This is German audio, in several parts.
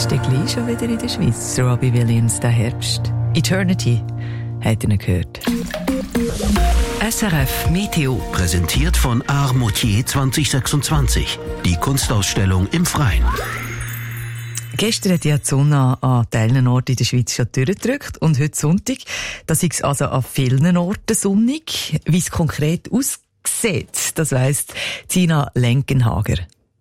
ist der gleich schon wieder in der Schweiz. Robbie Williams, der Herbst. Eternity, hat ihn gehört. SRF Meteo. Präsentiert von Art Moutier 2026. Die Kunstausstellung im Freien. Gestern hat ja die Sonne an Teilen Orten in der Schweiz schon durchgedrückt und heute Sonntag. Das ist also an vielen Orten sonnig. Wie es konkret aussieht, das weiss Tina Lenkenhager.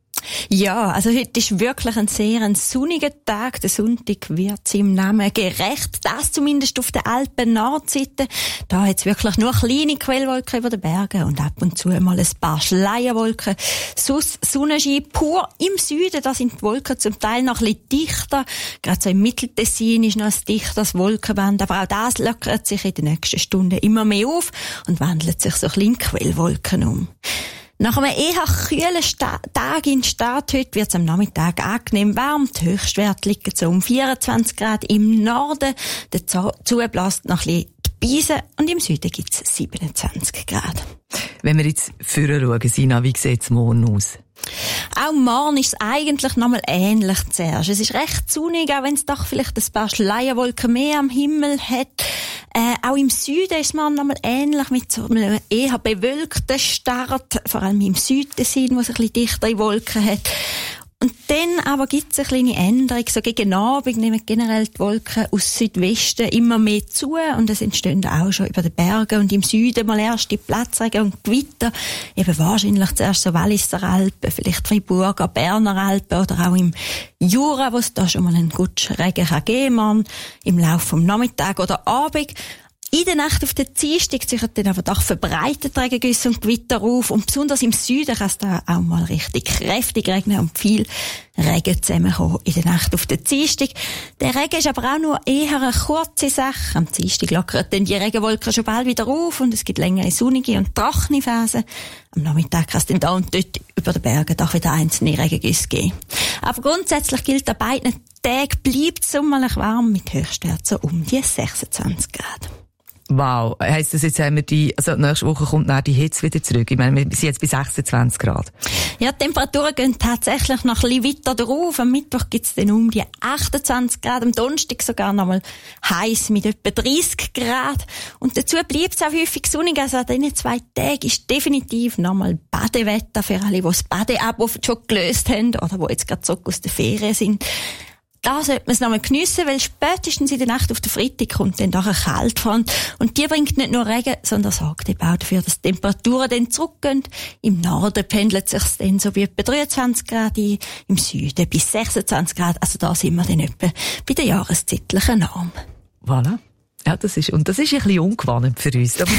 Ja, also heute ist wirklich ein sehr sonniger Tag. Der Sonntag wird seinem Namen gerecht. Das zumindest auf der Alpen-Nordseite. Da hat es wirklich nur kleine Quellwolken über den Bergen und ab und zu mal ein paar Schleierwolken. Sonst Sonnenschein pur. Im Süden, da sind die Wolken zum Teil noch ein bisschen dichter. Gerade so im Mitteltessin ist noch ein dichteres Wolkenband. Aber auch das lockert sich in den nächsten Stunden immer mehr auf und wandelt sich so ein bisschen in Quellwolken um. Nach einem eher kühlen Tag in der Stadt heute wird es am Nachmittag angenehm warm. Die Höchstwerte liegen so um 24 Grad im Norden. Dazu bläst noch ein bisschen die Beise und im Süden gibt es 27 Grad. Wenn wir jetzt vorher schauen, Sina, wie sieht es morgen aus? Auch morgen ist es eigentlich noch mal ähnlich zuerst. Es ist recht sonnig, auch wenn es doch vielleicht ein paar Schleierwolken mehr am Himmel hat. Auch im Süden ist es morgen noch mal ähnlich mit so einem eher bewölkten Start, vor allem im Südtessin, wo es ein bisschen dichtere Wolken hat. Und dann aber gibt es eine kleine Änderung. So gegen Abend nehmen generell die Wolken aus Südwesten immer mehr zu und es entstehen auch schon über den Bergen und im Süden mal erste Platzregen und Gewitter. Eben wahrscheinlich zuerst so Walliser Alpen, vielleicht Friburger, Berner Alpen oder auch im Jura, wo es da schon mal einen guten Regen geben kann, im Laufe vom Nachmittag oder Abend. In der Nacht auf den Dienstag ziehen dann aber doch verbreitet Regengüsse und Gewitter auf. Und besonders im Süden kann es da auch mal richtig kräftig regnen und viel Regen zusammenkommen in der Nacht auf den Dienstag. Der Regen ist aber auch nur eher eine kurze Sache. Am Dienstag lockern dann die Regenwolken schon bald wieder auf und es gibt längere sonnige und trockene Phasen. Am Nachmittag kann es dann da und dort über den Bergen doch wieder einzelne Regengüsse geben. Aber grundsätzlich gilt an beiden Tagen bleibt es sommerlich warm mit Höchstwerten so um die 26 Grad. Wow, heisst das jetzt, haben wir also nächste Woche kommt dann die Hitze wieder zurück? Ich meine, wir sind jetzt bei 26 Grad. Ja, die Temperaturen gehen tatsächlich noch ein bisschen weiter drauf. Am Mittwoch gibt es dann um die 28 Grad, am Donnerstag sogar noch mal heiß mit etwa 30 Grad. Und dazu bleibt es auch häufig sonnig. Also an diesen 2 Tagen ist definitiv noch mal Badewetter für alle, die das Badeabo schon gelöst haben oder die jetzt gerade zurück aus der Ferien sind. Da sollte man es nochmal geniessen, weil spätestens in der Nacht auf den Freitag kommt dann doch eine Kaltfront. Und die bringt nicht nur Regen, sondern sorgt eben auch dafür, dass die Temperaturen dann zurückgehen. Im Norden pendelt es sich dann so bei etwa 23 Grad ein, im Süden bis 26 Grad. Also da sind wir dann etwa bei der jahreszeitlichen Norm. Voilà. Ja, das ist ein bisschen ungewohnt für uns. Da muss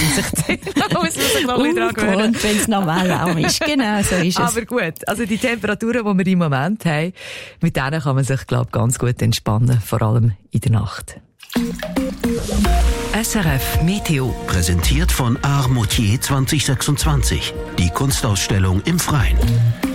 man sich noch wieder angehören. Und wenn es normal warm ist. Genau, so ist es. Aber gut. Also die Temperaturen, die wir im Moment haben, mit denen kann man sich, glaube ich, ganz gut entspannen. Vor allem in der Nacht. SRF Meteo. Präsentiert von Art Moutier 2026. Die Kunstausstellung im Freien.